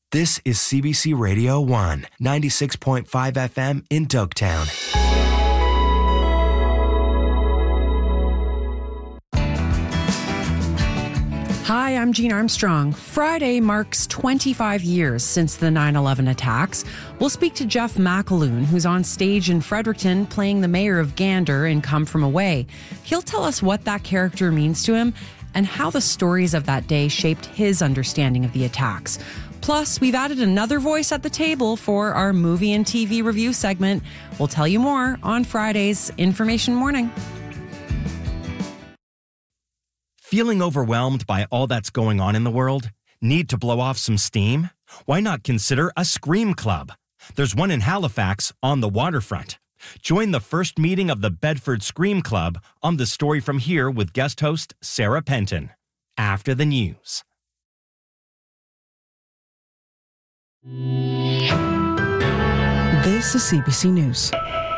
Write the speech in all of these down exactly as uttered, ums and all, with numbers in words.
This is C B C Radio one, ninety-six point five F M in Dogtown. Hi, I'm Jean Armstrong. Friday marks twenty-five years since the nine eleven attacks. We'll speak to Jeff McAloon, who's on stage in Fredericton playing the mayor of Gander in Come From Away. He'll tell us what that character means to him and how the stories of that day shaped his understanding of the attacks. Plus, we've added another voice at the table for our movie and T V review segment. We'll tell you more on Friday's Information Morning. Feeling overwhelmed by all that's going on in the world? Need to blow off some steam? Why not consider a Scream Club? There's one in Halifax on the waterfront. Join the first meeting of the Bedford Scream Club on The Story From Here with guest host Sarah Penton. After the news. This is C B C News.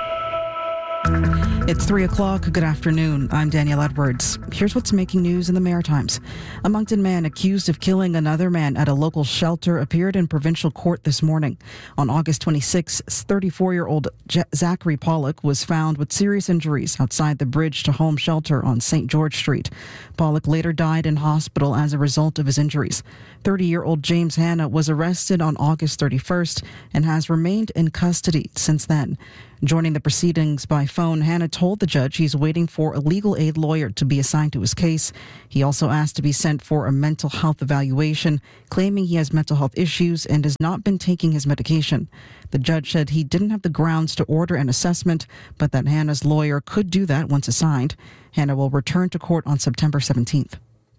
It's three o'clock. Good afternoon. I'm Danielle Edwards. Here's what's making news in the Maritimes. A Moncton man accused of killing another man at a local shelter appeared in provincial court this morning. On August twenty-sixth, thirty-four-year-old J- Zachary Pollock was found with serious injuries outside the Bridge to Home shelter on Saint George Street. Pollock later died in hospital as a result of his injuries. thirty-year-old James Hanna was arrested on August thirty-first and has remained in custody since then. Joining the proceedings by phone, Hanna told the judge he's waiting for a legal aid lawyer to be assigned to his case. He also asked to be sent for a mental health evaluation, claiming he has mental health issues and has not been taking his medication. The judge said he didn't have the grounds to order an assessment, but that Hanna's lawyer could do that once assigned. Hanna will return to court on September seventeenth.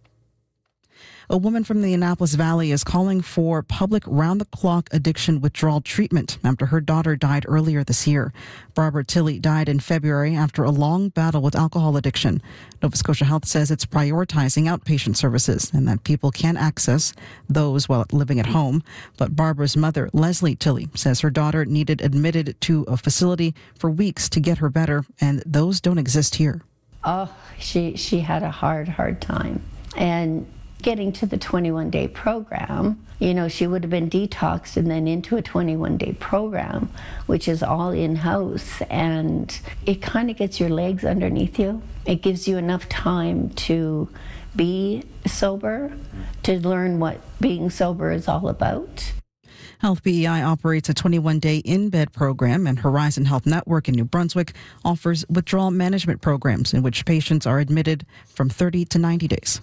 A woman from the Annapolis Valley is calling for public round-the-clock addiction withdrawal treatment after her daughter died earlier this year. Barbara Tilley died in February after a long battle with alcohol addiction. Nova Scotia Health says it's prioritizing outpatient services and that people can access those while living at home. But Barbara's mother, Leslie Tilley, says her daughter needed admitted to a facility for weeks to get her better, and those don't exist here. Oh, she, she had a hard, hard time. And getting to the twenty-one day program, you know, she would have been detoxed and then into a twenty-one day program, which is all in-house, and it kind of gets your legs underneath you. It gives you enough time to be sober, to learn what being sober is all about. Health B E I operates a twenty-one day in-bed program, and Horizon Health Network in New Brunswick offers withdrawal management programs in which patients are admitted from thirty to ninety days.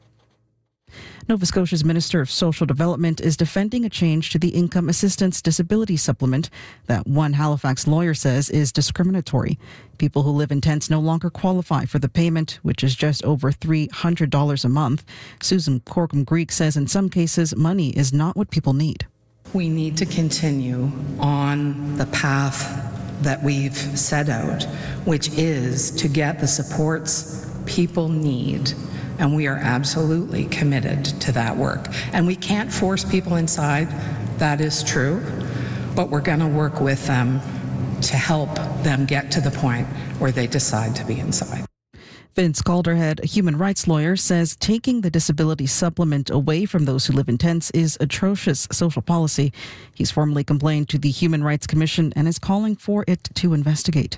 Nova Scotia's Minister of Social Development is defending a change to the Income Assistance Disability Supplement that one Halifax lawyer says is discriminatory. People who live in tents no longer qualify for the payment, which is just over three hundred dollars a month. Susan Corkum-Greek says in some cases, money is not what people need. We need to continue on the path that we've set out, which is to get the supports people need. And we are absolutely committed to that work. And we can't force people inside, that is true, but we're going to work with them to help them get to the point where they decide to be inside. Vince Calderhead, a human rights lawyer, says taking the disability supplement away from those who live in tents is atrocious social policy. He's formally complained to the Human Rights Commission and is calling for it to investigate.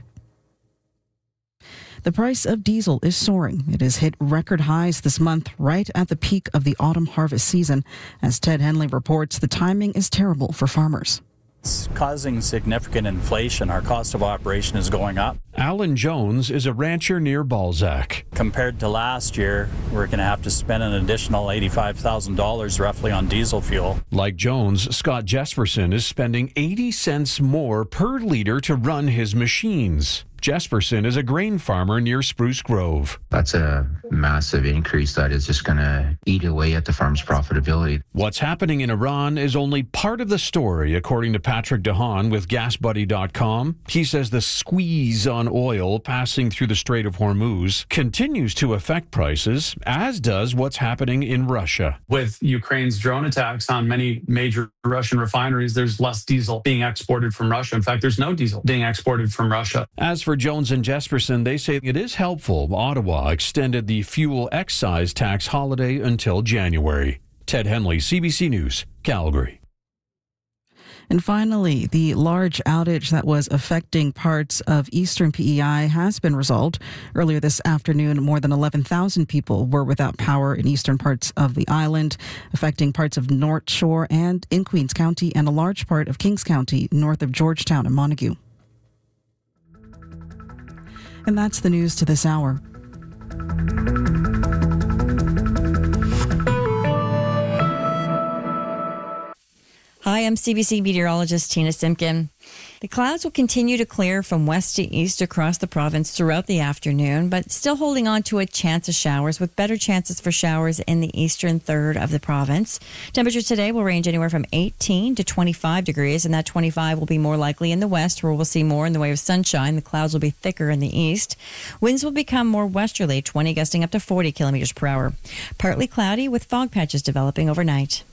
The price of diesel is soaring. It has hit record highs this month, right at the peak of the autumn harvest season. As Ted Henley reports, the timing is terrible for farmers. It's causing significant inflation. Our cost of operation is going up. Alan Jones is a rancher near Balzac. Compared to last year, we're going to have to spend an additional eighty-five thousand dollars roughly on diesel fuel. Like Jones, Scott Jesperson is spending eighty cents more per litre to run his machines. Jesperson is a grain farmer near Spruce Grove. That's a massive increase that is just going to eat away at the farm's profitability. What's happening in Iran is only part of the story, according to Patrick DeHaan with gas buddy dot com. He says the squeeze on oil passing through the Strait of Hormuz continues to affect prices, as does what's happening in Russia. With Ukraine's drone attacks on many major Russian refineries, there's less diesel being exported from Russia. In fact, there's no diesel being exported from Russia. As for Jones and Jesperson, they say it is helpful. Ottawa extended the fuel excise tax holiday until January. Ted Henley, C B C News, Calgary. And finally, the large outage that was affecting parts of eastern P E I has been resolved. Earlier this afternoon, more than eleven thousand people were without power in eastern parts of the island, affecting parts of North Shore and in Queens County and a large part of Kings County north of Georgetown and Montague. And that's the news to this hour. Hi, I'm C B C meteorologist Tina Simpkin. The clouds will continue to clear from west to east across the province throughout the afternoon, but still holding on to a chance of showers with better chances for showers in the eastern third of the province. Temperatures today will range anywhere from eighteen to twenty-five degrees, and that twenty-five will be more likely in the west, where we'll see more in the way of sunshine. The clouds will be thicker in the east. Winds will become more westerly, twenty gusting up to forty kilometers per hour. Partly cloudy with fog patches developing overnight.